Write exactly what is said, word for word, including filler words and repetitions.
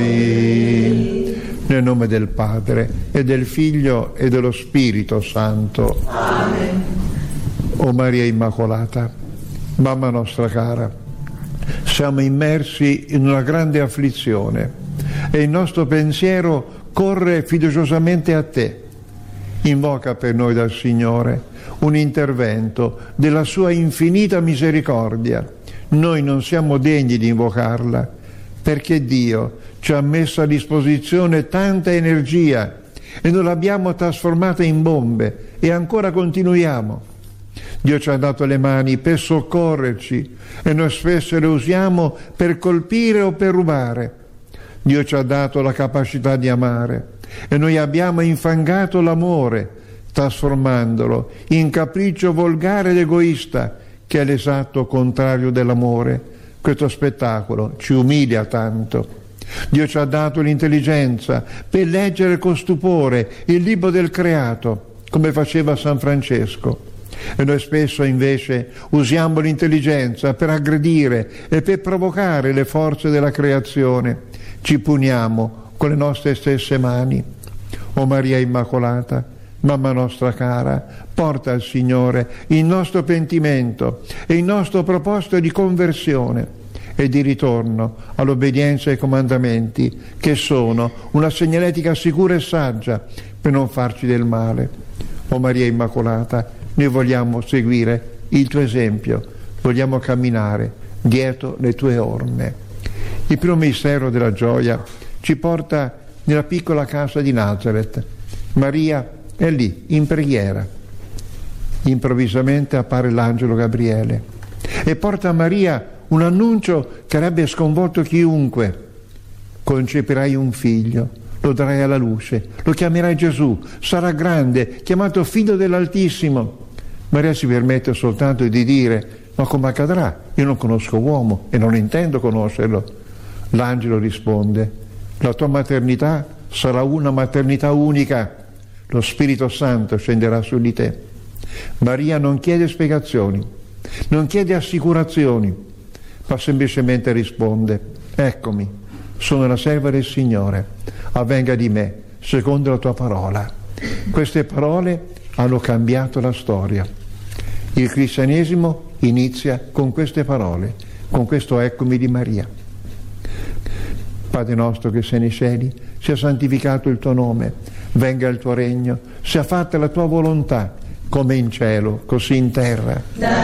noi. Nel nome del Padre, e del Figlio, e dello Spirito Santo. Amen. O Maria Immacolata, mamma nostra cara, siamo immersi in una grande afflizione e il nostro pensiero corre fiduciosamente a te. Invoca per noi dal Signore un intervento della sua infinita misericordia. Noi non siamo degni di invocarla, perché Dio ci ha messo a disposizione tanta energia e non l'abbiamo trasformata in bombe e ancora continuiamo. Dio ci ha dato le mani per soccorrerci e noi spesso le usiamo per colpire o per rubare. Dio ci ha dato la capacità di amare e noi abbiamo infangato l'amore, trasformandolo in capriccio volgare ed egoista, che è l'esatto contrario dell'amore. Questo spettacolo ci umilia tanto. Dio ci ha dato l'intelligenza per leggere con stupore il libro del creato, come faceva San Francesco. E noi spesso invece usiamo l'intelligenza per aggredire e per provocare le forze della creazione. Ci puniamo con le nostre stesse mani. O Maria Immacolata, mamma nostra cara, porta al Signore il nostro pentimento e il nostro proposito di conversione e di ritorno all'obbedienza ai comandamenti, che sono una segnaletica sicura e saggia per non farci del male. O Maria Immacolata, noi vogliamo seguire il tuo esempio, vogliamo camminare dietro le tue orme. Il primo mistero della gioia ci porta nella piccola casa di Nazareth. Maria è lì, in preghiera. Improvvisamente appare l'angelo Gabriele e porta a Maria un annuncio che avrebbe sconvolto chiunque. Concepirai un figlio, lo darai alla luce, lo chiamerai Gesù, sarà grande, chiamato Figlio dell'Altissimo. Maria si permette soltanto di dire: ma come accadrà? Io non conosco uomo e non intendo conoscerlo. L'angelo risponde: la tua maternità sarà una maternità unica, lo Spirito Santo scenderà su di te. Maria non chiede spiegazioni, non chiede assicurazioni, ma semplicemente risponde: eccomi, sono la serva del Signore, avvenga di me secondo la tua parola. Queste parole hanno cambiato la storia. Il cristianesimo inizia con queste parole, con questo eccomi di Maria. Padre nostro che sei nei cieli, sia santificato il tuo nome, venga il tuo regno, sia fatta la tua volontà, come in cielo, così in terra.